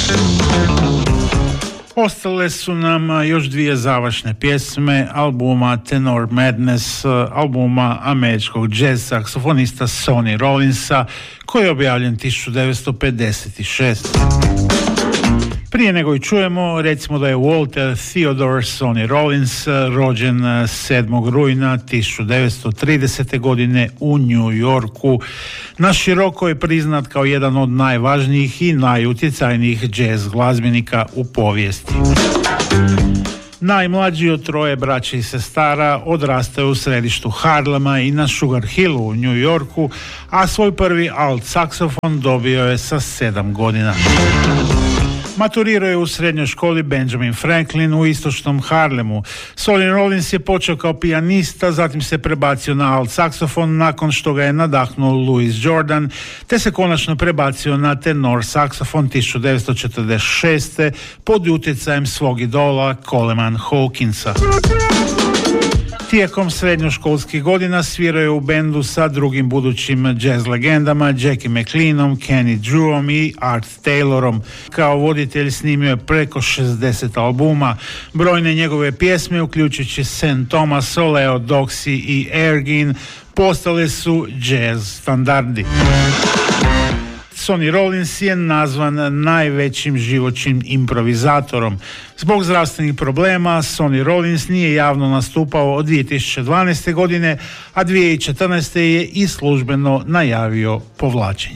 Ostale su nam još dvije završne pjesme albuma Tenor Madness, albuma američkog jazz saksofonista Sonny Rollinsa, koji je objavljen 1956. Prije nego i čujemo, recimo da je Walter Theodore Sonny Rollins rođen 7. rujna 1930. godine u New Yorku. Na široko je priznat kao jedan od najvažnijih i najutjecajnijih jazz glazbenika u povijesti. Najmlađi od troje braće i sestara odrastaju u središtu Harlema i na Sugar Hillu u New Yorku, a svoj prvi alt saksofon dobio je sa 7 godina. Maturirao je u srednjoj školi Benjamin Franklin u istočnom Harlemu. Sonny Rollins je počeo kao pijanista, zatim se prebacio na alt saksofon nakon što ga je nadahnuo Louis Jordan, te se konačno prebacio na tenor saksofon 1946. pod utjecajem svog idola Coleman Hawkinsa. Tijekom srednjoškolskih godina svirao je u bendu sa drugim budućim jazz legendama Jackie McLeanom, Kenny Drewom i Art Taylorom. Kao voditelj snimio je preko 60 albuma. Brojne njegove pjesme, uključujući St. Thomas, Leo Doxy i Ergin, postale su jazz standardi. Sonny Rollins je nazvan najvećim životnim improvizatorom. Zbog zdravstvenih problema Sonny Rollins nije javno nastupao od 2012. godine, a 2014. je i službeno najavio povlačenje.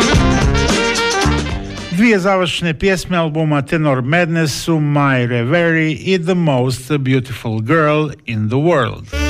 Dvije završne pjesme albuma Tenor Madness su My Reverie i The Most Beautiful Girl in the World.